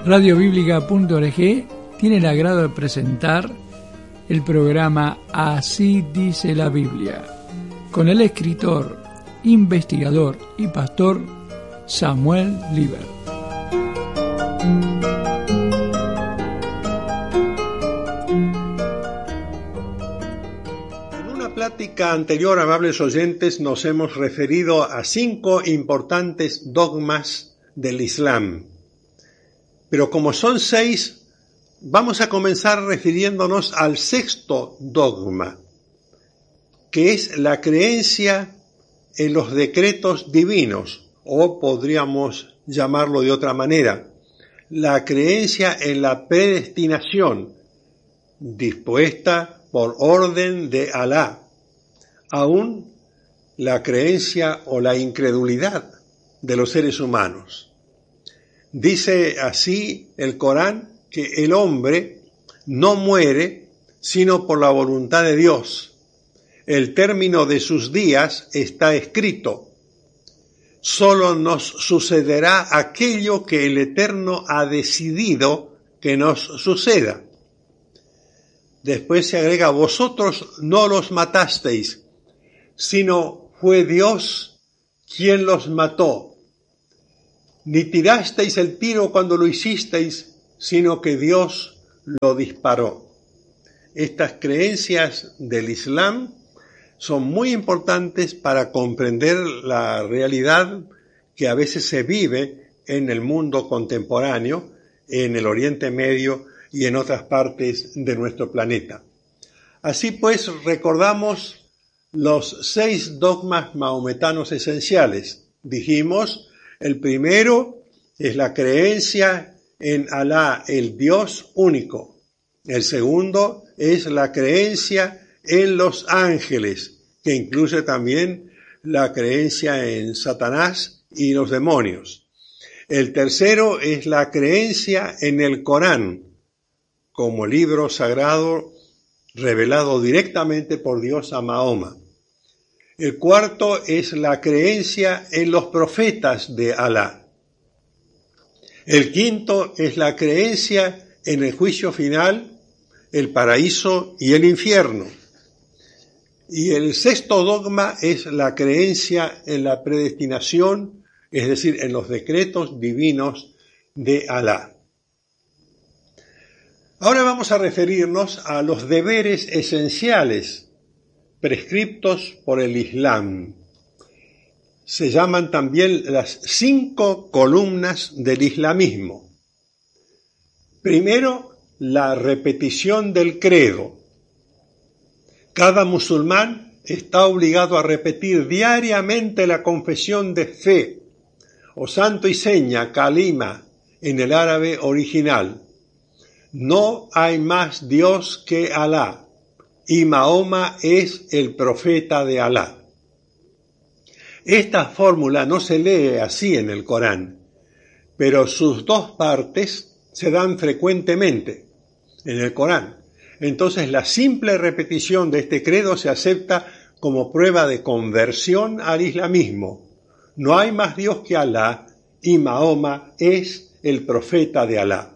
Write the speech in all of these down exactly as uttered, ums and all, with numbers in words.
radio bíblica punto org tiene el agrado de presentar el programa Así dice la Biblia, con el escritor, investigador y pastor Samuel Liber. En una plática anterior, amables oyentes, nos hemos referido a cinco importantes dogmas del Islam. Pero como son seis, vamos a comenzar refiriéndonos al sexto dogma, que es la creencia en los decretos divinos, o podríamos llamarlo de otra manera, la creencia en la predestinación dispuesta por orden de Alá, aún la creencia o la incredulidad de los seres humanos. Dice así el Corán que el hombre no muere sino por la voluntad de Dios. El término de sus días está escrito. Solo nos sucederá aquello que el Eterno ha decidido que nos suceda. Después se agrega, vosotros no los matasteis, sino fue Dios quien los mató. Ni tirasteis el tiro cuando lo hicisteis, sino que Dios lo disparó. Estas creencias del Islam son muy importantes para comprender la realidad que a veces se vive en el mundo contemporáneo, en el Oriente Medio y en otras partes de nuestro planeta. Así pues, recordamos los seis dogmas mahometanos esenciales. Dijimos, el primero es la creencia en Alá, el Dios único. El segundo es la creencia en los ángeles, que incluye también la creencia en Satanás y los demonios. El tercero es la creencia en el Corán, como libro sagrado revelado directamente por Dios a Mahoma. El cuarto es la creencia en los profetas de Alá. El quinto es la creencia en el juicio final, el paraíso y el infierno. Y el sexto dogma es la creencia en la predestinación, es decir, en los decretos divinos de Alá. Ahora vamos a referirnos a los deberes esenciales prescriptos por el Islam. Se llaman también las cinco columnas del islamismo. Primero, la repetición del credo. Cada musulmán está obligado a repetir diariamente la confesión de fe, o santo y seña, kalima, en el árabe original. No hay más Dios que Alá, y Mahoma es el profeta de Alá. Esta fórmula no se lee así en el Corán, pero sus dos partes se dan frecuentemente en el Corán. Entonces la simple repetición de este credo se acepta como prueba de conversión al islamismo. No hay más Dios que Alá y Mahoma es el profeta de Alá.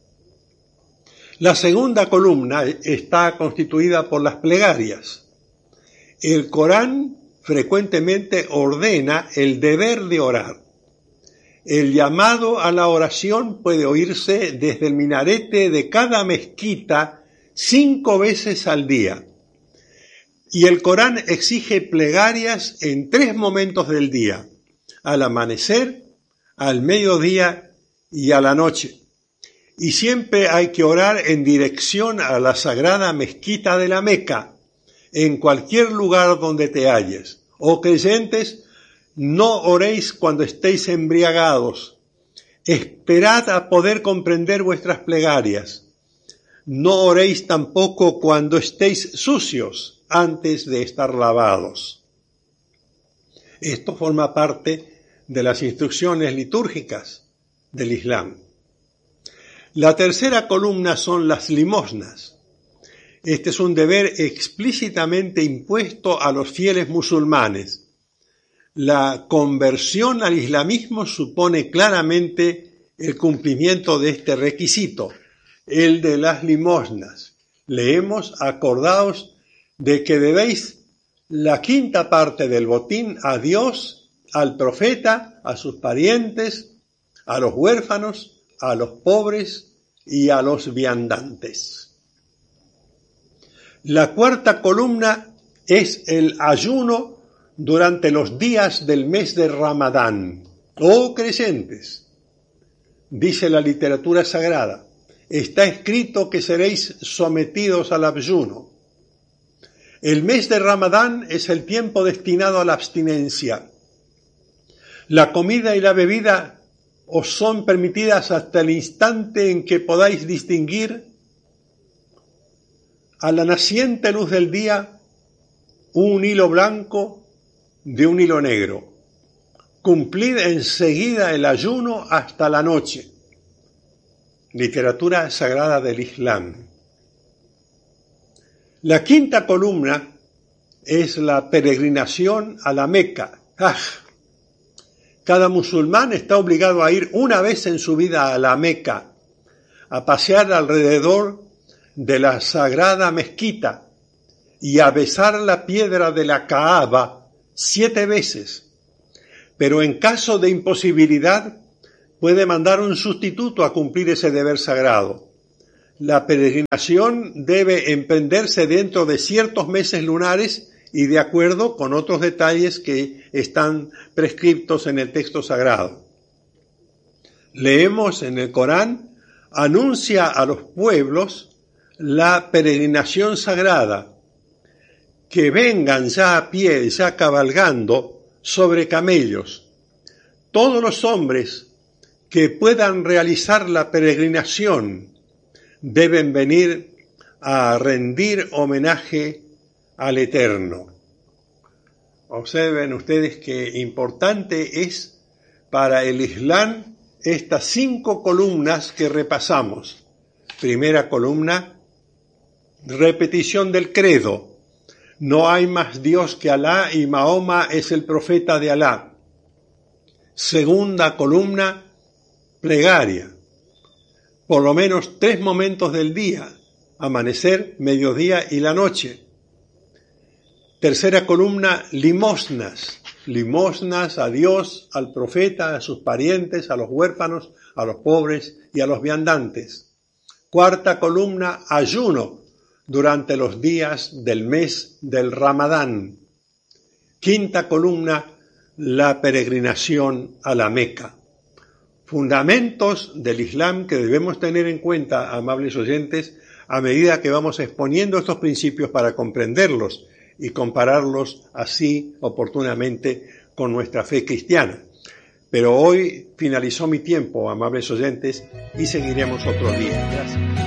La segunda columna está constituida por las plegarias. El Corán frecuentemente ordena el deber de orar. El llamado a la oración puede oírse desde el minarete de cada mezquita cinco veces al día. Y el Corán exige plegarias en tres momentos del día: al amanecer, al mediodía y a la noche. Y siempre hay que orar en dirección a la sagrada mezquita de la Meca, en cualquier lugar donde te halles. Oh creyentes, no oréis cuando estéis embriagados. Esperad a poder comprender vuestras plegarias. No oréis tampoco cuando estéis sucios, antes de estar lavados. Esto forma parte de las instrucciones litúrgicas del Islam. La tercera columna son las limosnas. Este es un deber explícitamente impuesto a los fieles musulmanes. La conversión al islamismo supone claramente el cumplimiento de este requisito, el de las limosnas. Leemos: acordaos de que debéis la quinta parte del botín a Dios, al profeta, a sus parientes, a los huérfanos, a los pobres y a los viandantes. La cuarta columna es el ayuno durante los días del mes de Ramadán. Oh creyentes, dice la literatura sagrada, está escrito que seréis sometidos al ayuno. El mes de Ramadán es el tiempo destinado a la abstinencia. La comida y la bebida os son permitidas hasta el instante en que podáis distinguir a la naciente luz del día un hilo blanco de un hilo negro. Cumplid enseguida el ayuno hasta la noche. Literatura sagrada del Islam. La quinta columna es la peregrinación a la Meca, Hajj. Cada musulmán está obligado a ir una vez en su vida a la Meca, a pasear alrededor de la sagrada mezquita y a besar la piedra de la Kaaba siete veces. Pero en caso de imposibilidad, puede mandar un sustituto a cumplir ese deber sagrado. La peregrinación debe emprenderse dentro de ciertos meses lunares y de acuerdo con otros detalles que están prescriptos en el texto sagrado. Leemos en el Corán: anuncia a los pueblos la peregrinación sagrada, que vengan ya a pie, ya cabalgando sobre camellos. Todos los hombres que puedan realizar la peregrinación deben venir a rendir homenaje al Eterno. Observen ustedes qué importante es para el Islam estas cinco columnas que repasamos. Primera columna, repetición del credo. No hay más Dios que Alá y Mahoma es el profeta de Alá. Segunda columna, plegaria. Por lo menos tres momentos del día: amanecer, mediodía y la noche. Tercera columna, limosnas. Limosnas a Dios, al profeta, a sus parientes, a los huérfanos, a los pobres y a los viandantes. Cuarta columna, ayuno durante los días del mes del Ramadán. Quinta columna, la peregrinación a la Meca. Fundamentos del Islam que debemos tener en cuenta, amables oyentes, a medida que vamos exponiendo estos principios para comprenderlos y compararlos así oportunamente con nuestra fe cristiana. Pero hoy finalizó mi tiempo, amables oyentes, y seguiremos otro día. Gracias.